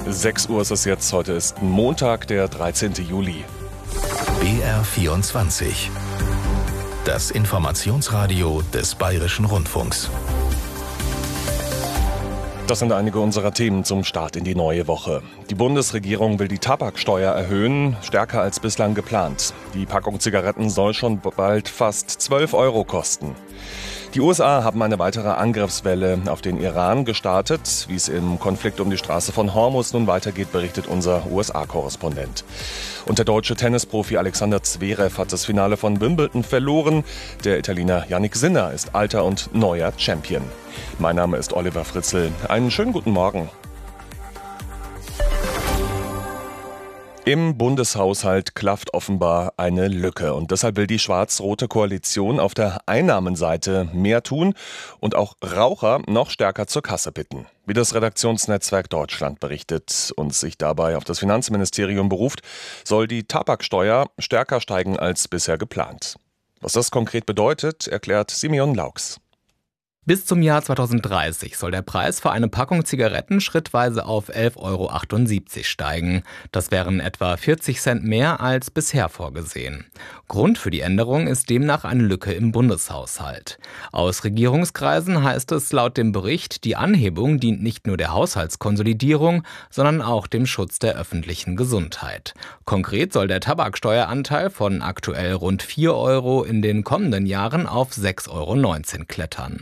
6 Uhr ist es jetzt. Heute ist Montag, der 13. Juli. BR24. Das Informationsradio des Bayerischen Rundfunks. Das sind einige unserer Themen zum Start in die neue Woche. Die Bundesregierung will die Tabaksteuer erhöhen, stärker als bislang geplant. Die Packung Zigaretten soll schon bald fast 12 Euro kosten. Die USA haben eine weitere Angriffswelle auf den Iran gestartet. Wie es im Konflikt um die Straße von Hormuz nun weitergeht, berichtet unser USA-Korrespondent. Und der deutsche Tennisprofi Alexander Zverev hat das Finale von Wimbledon verloren. Der Italiener Jannik Sinner ist alter und neuer Champion. Mein Name ist Oliver Fritzl. Einen schönen guten Morgen. Im Bundeshaushalt klafft offenbar eine Lücke und deshalb will die schwarz-rote Koalition auf der Einnahmenseite mehr tun und auch Raucher noch stärker zur Kasse bitten. Wie das Redaktionsnetzwerk Deutschland berichtet und sich dabei auf das Finanzministerium beruft, soll die Tabaksteuer stärker steigen als bisher geplant. Was das konkret bedeutet, erklärt Simeon Laux. Bis zum Jahr 2030 soll der Preis für eine Packung Zigaretten schrittweise auf 11,78 Euro steigen. Das wären etwa 40 Cent mehr als bisher vorgesehen. Grund für die Änderung ist demnach eine Lücke im Bundeshaushalt. Aus Regierungskreisen heißt es laut dem Bericht, die Anhebung dient nicht nur der Haushaltskonsolidierung, sondern auch dem Schutz der öffentlichen Gesundheit. Konkret soll der Tabaksteueranteil von aktuell rund 4 Euro in den kommenden Jahren auf 6,19 Euro klettern.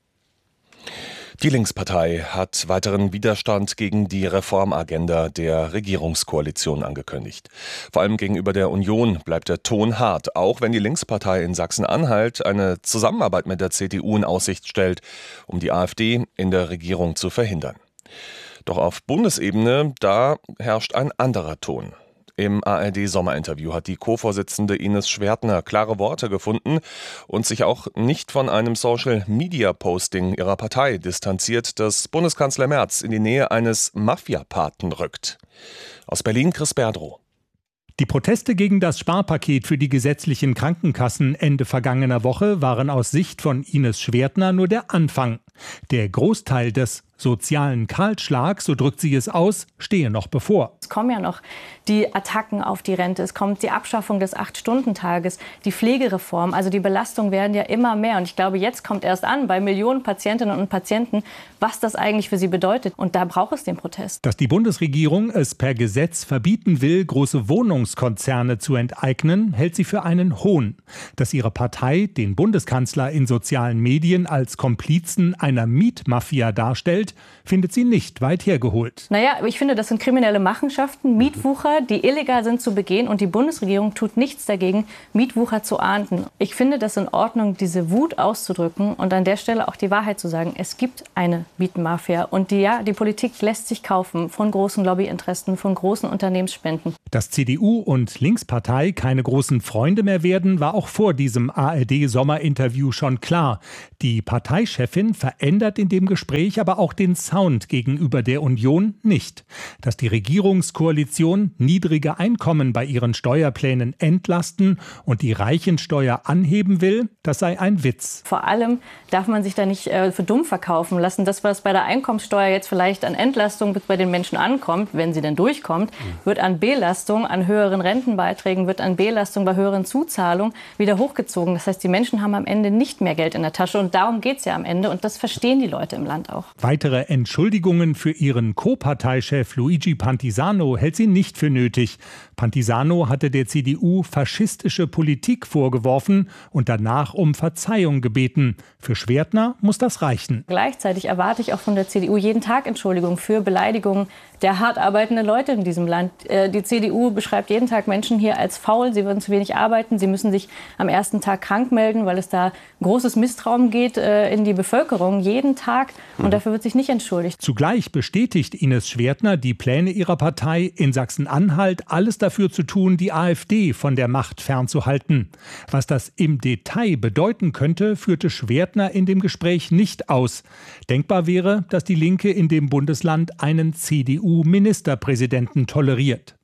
Die Linkspartei hat weiteren Widerstand gegen die Reformagenda der Regierungskoalition angekündigt. Vor allem gegenüber der Union bleibt der Ton hart, auch wenn die Linkspartei in Sachsen-Anhalt eine Zusammenarbeit mit der CDU in Aussicht stellt, um die AfD in der Regierung zu verhindern. Doch auf Bundesebene, da herrscht ein anderer Ton. Im ARD-Sommerinterview hat die Co-Vorsitzende Ines Schwertner klare Worte gefunden und sich auch nicht von einem Social-Media-Posting ihrer Partei distanziert, das Bundeskanzler Merz in die Nähe eines Mafia-Paten rückt. Aus Berlin Chris Berdrow. Die Proteste gegen das Sparpaket für die gesetzlichen Krankenkassen Ende vergangener Woche waren aus Sicht von Ines Schwertner nur der Anfang. Der Großteil des sozialen Kahlschlags, so drückt sie es aus, stehe noch bevor. Es kommen ja noch die Attacken auf die Rente, es kommt die Abschaffung des 8-Stunden-Tages, die Pflegereform, also die Belastungen werden ja immer mehr. Und ich glaube, jetzt kommt erst an bei Millionen Patientinnen und Patienten, was das eigentlich für sie bedeutet. Und da braucht es den Protest. Dass die Bundesregierung es per Gesetz verbieten will, große Wohnungskonzerne zu enteignen, hält sie für einen Hohn. Dass ihre Partei den Bundeskanzler in sozialen Medien als Komplizen einer Mietmafia darstellt, findet sie nicht weit hergeholt. Naja, ich finde, das sind kriminelle Machenschaften, Mietwucher, die illegal sind zu begehen. Und die Bundesregierung tut nichts dagegen, Mietwucher zu ahnden. Ich finde das in Ordnung, diese Wut auszudrücken und an der Stelle auch die Wahrheit zu sagen. Es gibt eine Mietenmafia und die Politik lässt sich kaufen von großen Lobbyinteressen, von großen Unternehmensspenden. Dass CDU und Linkspartei keine großen Freunde mehr werden, war auch vor diesem ARD-Sommerinterview schon klar. Die Parteichefin verändert in dem Gespräch aber auch den Sound gegenüber der Union nicht. Dass die Regierungskoalition niedrige Einkommen bei ihren Steuerplänen entlasten und die Reichensteuer anheben will, das sei ein Witz. Vor allem darf man sich da nicht für dumm verkaufen lassen. Das, was bei der Einkommenssteuer jetzt vielleicht an Entlastung bei den Menschen ankommt, wenn sie denn durchkommt, wird an Belastung, an höheren Rentenbeiträgen, wird an Belastung bei höheren Zuzahlungen wieder hochgezogen. Das heißt, die Menschen haben am Ende nicht mehr Geld in der Tasche und darum geht es ja am Ende und das verstehen die Leute im Land auch. Weitere Entschuldigungen für ihren Co-Parteichef Luigi Pantisano hält sie nicht für nötig. Pantisano hatte der CDU faschistische Politik vorgeworfen und danach um Verzeihung gebeten. Für Schwertner muss das reichen. Gleichzeitig erwarte ich auch von der CDU jeden Tag Entschuldigung für Beleidigungen der hart arbeitenden Leute in diesem Land. Die CDU beschreibt jeden Tag Menschen hier als faul, sie würden zu wenig arbeiten, sie müssen sich am ersten Tag krank melden, weil es da großes Misstrauen geht in die Bevölkerung, jeden Tag. Und dafür wird sich nicht entschuldigt. Zugleich bestätigt Ines Schwertner die Pläne ihrer Partei, in Sachsen-Anhalt alles dafür zu tun, die AfD von der Macht fernzuhalten. Was das im Detail bedeuten könnte, führte Schwertner in dem Gespräch nicht aus. Denkbar wäre, dass die Linke in dem Bundesland einen CDU-Ministerpräsidenten toleriert.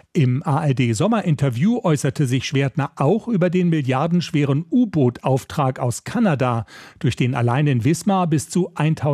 Im ARD-Sommerinterview äußerte sich Schwertner auch über den milliardenschweren U-Boot-Auftrag aus Kanada, durch den allein in Wismar bis zu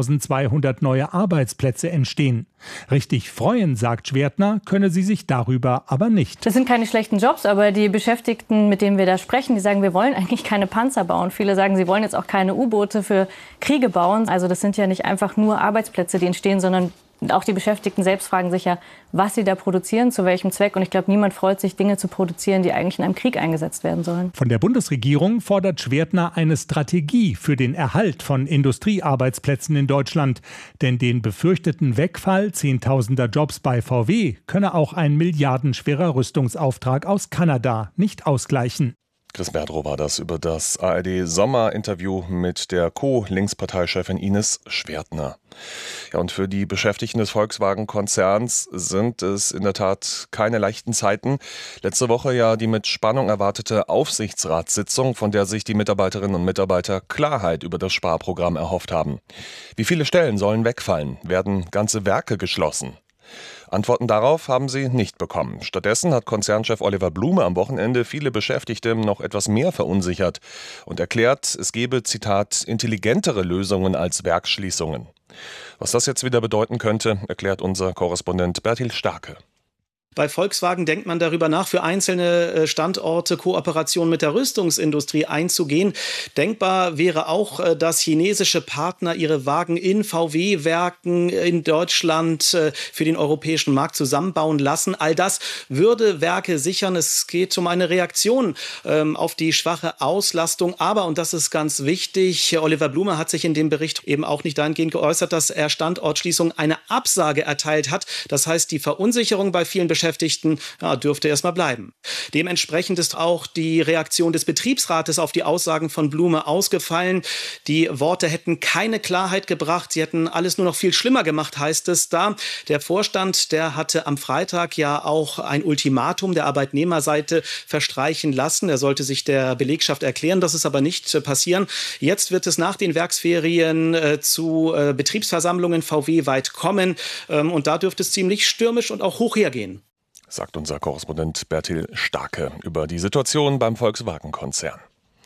1200 neue Arbeitsplätze entstehen. Richtig freuen, sagt Schwertner, könne sie sich darüber aber nicht. Das sind keine schlechten Jobs, aber die Beschäftigten, mit denen wir da sprechen, die sagen, wir wollen eigentlich keine Panzer bauen. Viele sagen, sie wollen jetzt auch keine U-Boote für Kriege bauen. Also das sind ja nicht einfach nur Arbeitsplätze, die entstehen, sondern auch die Beschäftigten selbst fragen sich ja, was sie da produzieren, zu welchem Zweck. Und ich glaube, niemand freut sich, Dinge zu produzieren, die eigentlich in einem Krieg eingesetzt werden sollen. Von der Bundesregierung fordert Schwertner eine Strategie für den Erhalt von Industriearbeitsplätzen in Deutschland. Denn den befürchteten Wegfall zehntausender Jobs bei VW könne auch ein milliardenschwerer Rüstungsauftrag aus Kanada nicht ausgleichen. Chris Berdrow war das über das ARD-Sommerinterview mit der Co-Linksparteichefin Ines Schwertner. Ja, und für die Beschäftigten des Volkswagen-Konzerns sind es in der Tat keine leichten Zeiten. Letzte Woche ja die mit Spannung erwartete Aufsichtsratssitzung, von der sich die Mitarbeiterinnen und Mitarbeiter Klarheit über das Sparprogramm erhofft haben. Wie viele Stellen sollen wegfallen? Werden ganze Werke geschlossen? Antworten darauf haben sie nicht bekommen. Stattdessen hat Konzernchef Oliver Blume am Wochenende viele Beschäftigte noch etwas mehr verunsichert und erklärt, es gebe, Zitat, intelligentere Lösungen als Werksschließungen. Was das jetzt wieder bedeuten könnte, erklärt unser Korrespondent Bertil Starke. Bei Volkswagen denkt man darüber nach, für einzelne Standorte Kooperationen mit der Rüstungsindustrie einzugehen. Denkbar wäre auch, dass chinesische Partner ihre Wagen in VW-Werken in Deutschland für den europäischen Markt zusammenbauen lassen. All das würde Werke sichern. Es geht um eine Reaktion auf die schwache Auslastung. Aber, und das ist ganz wichtig, Oliver Blume hat sich in dem Bericht eben auch nicht dahingehend geäußert, dass er Standortschließungen eine Absage erteilt hat. Das heißt, die Verunsicherung bei vielen Beschäftigten dürfte erstmal bleiben. Dementsprechend ist auch die Reaktion des Betriebsrates auf die Aussagen von Blume ausgefallen. Die Worte hätten keine Klarheit gebracht, sie hätten alles nur noch viel schlimmer gemacht, heißt es da. Der Vorstand, der hatte am Freitag ja auch ein Ultimatum der Arbeitnehmerseite verstreichen lassen. Er sollte sich der Belegschaft erklären, das ist aber nicht passieren. Jetzt wird es nach den Werksferien zu Betriebsversammlungen VW-weit kommen und da dürfte es ziemlich stürmisch und auch hoch hergehen. Sagt unser Korrespondent Bertil Starke über die Situation beim Volkswagen-Konzern.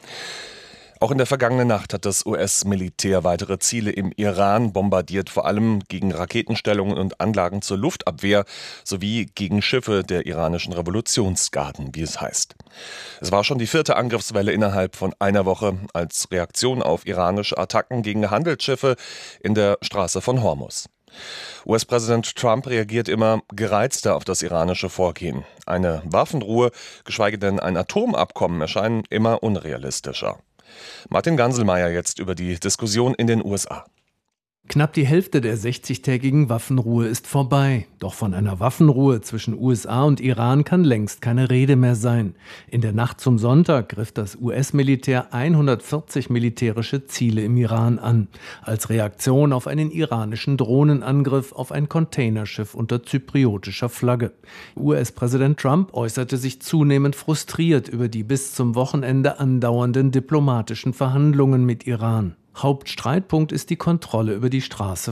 Auch in der vergangenen Nacht hat das US-Militär weitere Ziele im Iran bombardiert, vor allem gegen Raketenstellungen und Anlagen zur Luftabwehr sowie gegen Schiffe der iranischen Revolutionsgarden, wie es heißt. Es war schon die 4. Angriffswelle innerhalb von einer Woche als Reaktion auf iranische Attacken gegen Handelsschiffe in der Straße von Hormuz. US-Präsident Trump reagiert immer gereizter auf das iranische Vorgehen. Eine Waffenruhe, geschweige denn ein Atomabkommen erscheinen immer unrealistischer. Martin Ganselmeier jetzt über die Diskussion in den USA. Knapp die Hälfte der 60-tägigen Waffenruhe ist vorbei. Doch von einer Waffenruhe zwischen USA und Iran kann längst keine Rede mehr sein. In der Nacht zum Sonntag griff das US-Militär 140 militärische Ziele im Iran an, als Reaktion auf einen iranischen Drohnenangriff auf ein Containerschiff unter zypriotischer Flagge. US-Präsident Trump äußerte sich zunehmend frustriert über die bis zum Wochenende andauernden diplomatischen Verhandlungen mit Iran. Hauptstreitpunkt ist die Kontrolle über die Straße